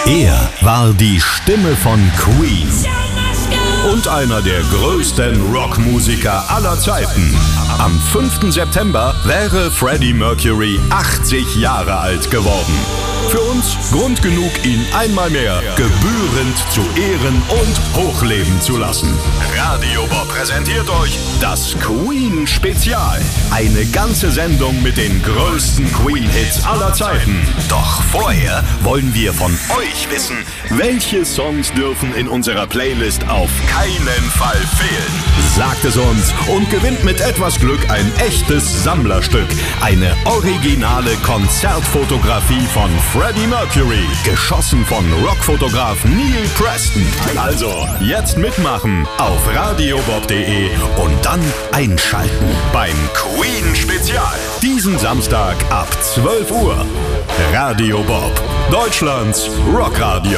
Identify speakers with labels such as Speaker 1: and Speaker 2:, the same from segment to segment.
Speaker 1: Er war die Stimme von Queen und einer der größten Rockmusiker aller Zeiten. Am 5. September wäre Freddie Mercury 80 Jahre alt geworden. Für uns Grund genug, ihn einmal mehr gebührend zu ehren und hochleben zu lassen. Radio Bob präsentiert euch das Queen-Spezial. Eine ganze Sendung mit den größten Queen-Hits aller Zeiten. Doch vorher wollen wir von euch wissen, welche Songs dürfen in unserer Playlist auf keinen Fall fehlen. Sagt es uns und gewinnt mit etwas Glück ein echtes Sammlerstück. Eine originale Konzertfotografie von Freddie Mercury, geschossen von Rockfotograf Neil Preston. Also, jetzt mitmachen auf radiobob.de und dann einschalten beim Queen-Spezial. Diesen Samstag ab 12 Uhr. Radio Bob, Deutschlands Rockradio.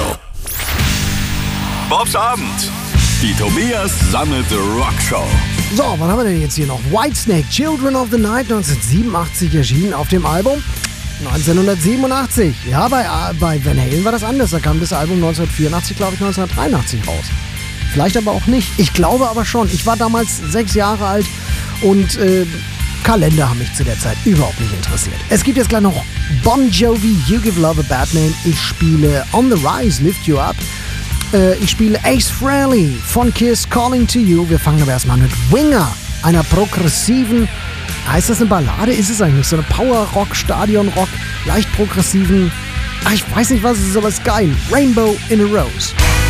Speaker 1: Bobs Abend. Die Tobias Sammelte Rockshow.
Speaker 2: So, was haben wir denn jetzt hier noch? Whitesnake, Children of the Night, 1987 erschienen auf dem Album 1987. Ja, bei Van Halen war das anders. Da kam das Album 1984, glaube ich, 1983 raus. Vielleicht aber auch nicht. Ich glaube aber schon. Ich war damals 6 Jahre alt und Kalender haben mich zu der Zeit überhaupt nicht interessiert. Es gibt jetzt gleich noch Bon Jovi, You Give Love a Bad Name. Ich spiele On the Rise, Lift You Up. Ich spiele Ace Frehley von Kiss, Calling to You. Wir fangen aber erstmal mit Winger, einer progressiven, heißt das eine Ballade? Ist es eigentlich so eine Power-Rock, Stadion-Rock, leicht progressiven, ich weiß nicht was es ist, aber es ist geil. Rainbow in a Rose.